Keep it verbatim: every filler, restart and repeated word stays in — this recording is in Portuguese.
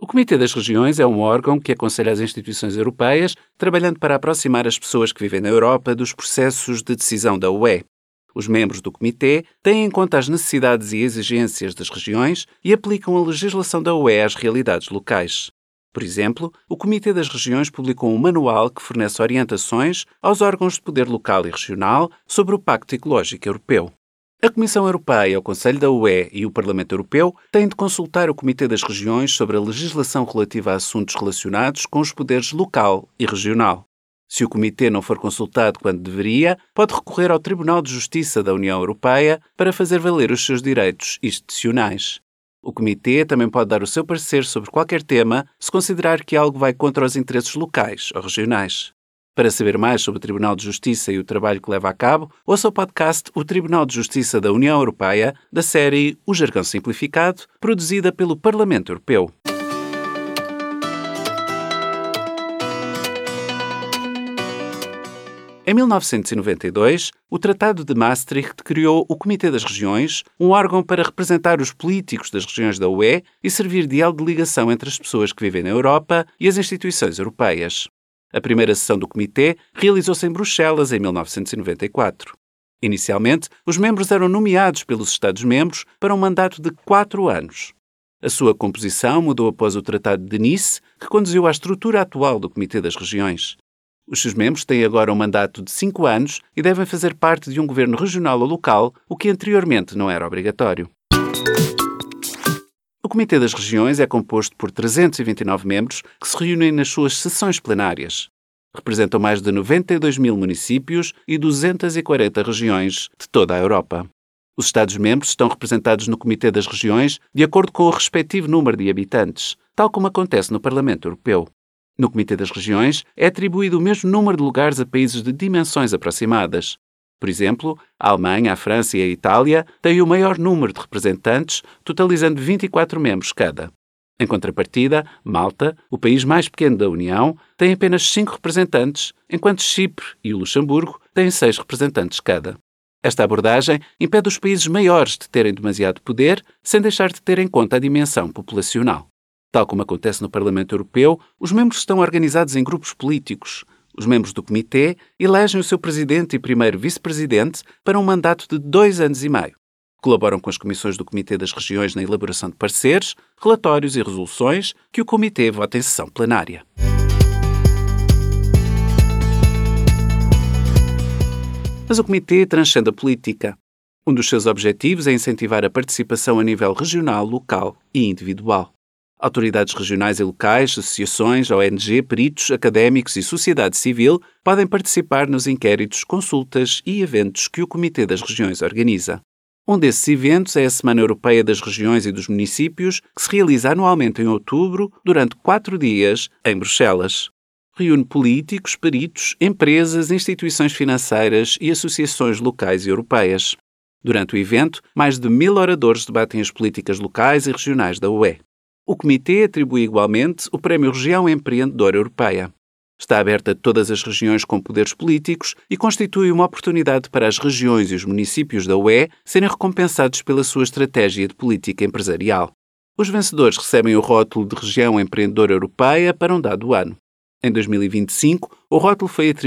O Comitê das Regiões é um órgão que aconselha as instituições europeias, trabalhando para aproximar as pessoas que vivem na Europa dos processos de decisão da U E. Os membros do Comitê têm em conta as necessidades e exigências das regiões e aplicam a legislação da U E às realidades locais. Por exemplo, o Comitê das Regiões publicou um manual que fornece orientações aos órgãos de poder local e regional sobre o Pacto Ecológico Europeu. A Comissão Europeia, o Conselho da U E e o Parlamento Europeu têm de consultar o Comitê das Regiões sobre a legislação relativa a assuntos relacionados com os poderes local e regional. Se o Comitê não for consultado quando deveria, pode recorrer ao Tribunal de Justiça da União Europeia para fazer valer os seus direitos institucionais. O Comitê também pode dar o seu parecer sobre qualquer tema se considerar que algo vai contra os interesses locais ou regionais. Para saber mais sobre o Tribunal de Justiça e o trabalho que leva a cabo, ouça o podcast O Tribunal de Justiça da União Europeia, da série O Jargão Simplificado, produzida pelo Parlamento Europeu. Em mil novecentos e noventa e dois, o Tratado de Maastricht criou o Comitê das Regiões, um órgão para representar os políticos das regiões da U E e servir de elo de ligação entre as pessoas que vivem na Europa e as instituições europeias. A primeira sessão do Comitê realizou-se em Bruxelas em mil novecentos e noventa e quatro. Inicialmente, os membros eram nomeados pelos Estados-membros para um mandato de quatro anos. A sua composição mudou após o Tratado de Nice, que conduziu à estrutura atual do Comitê das Regiões. Os seus membros têm agora um mandato de cinco anos e devem fazer parte de um governo regional ou local, o que anteriormente não era obrigatório. O Comitê das Regiões é composto por trezentos e vinte e nove membros que se reúnem nas suas sessões plenárias. Representam mais de noventa e dois mil municípios e duzentas e quarenta regiões de toda a Europa. Os Estados-membros estão representados no Comitê das Regiões de acordo com o respectivo número de habitantes, tal como acontece no Parlamento Europeu. No Comitê das Regiões é atribuído o mesmo número de lugares a países de dimensões aproximadas. Por exemplo, a Alemanha, a França e a Itália têm o maior número de representantes, totalizando vinte e quatro membros cada. Em contrapartida, Malta, o país mais pequeno da União, tem apenas cinco representantes, enquanto Chipre e o Luxemburgo têm seis representantes cada. Esta abordagem impede os países maiores de terem demasiado poder, sem deixar de ter em conta a dimensão populacional. Tal como acontece no Parlamento Europeu, os membros estão organizados em grupos políticos. Os membros do Comitê elegem o seu presidente e primeiro vice-presidente para um mandato de dois anos e meio. Colaboram com as comissões do Comitê das Regiões na elaboração de pareceres, relatórios e resoluções que o Comitê vota em sessão plenária. Mas o Comitê transcende a política. Um dos seus objetivos é incentivar a participação a nível regional, local e individual. Autoridades regionais e locais, associações, O N G, peritos, académicos e sociedade civil podem participar nos inquéritos, consultas e eventos que o Comitê das Regiões organiza. Um desses eventos é a Semana Europeia das Regiões e dos Municípios, que se realiza anualmente em outubro, durante quatro dias, em Bruxelas. Reúne políticos, peritos, empresas, instituições financeiras e associações locais e europeias. Durante o evento, mais de mil oradores debatem as políticas locais e regionais da U E. O Comitê atribui igualmente o Prémio Região Empreendedora Europeia. Está aberto a todas as regiões com poderes políticos e constitui uma oportunidade para as regiões e os municípios da U E serem recompensados pela sua estratégia de política empresarial. Os vencedores recebem o rótulo de Região Empreendedora Europeia para um dado ano. Em dois mil e vinte e cinco, o rótulo foi atribuído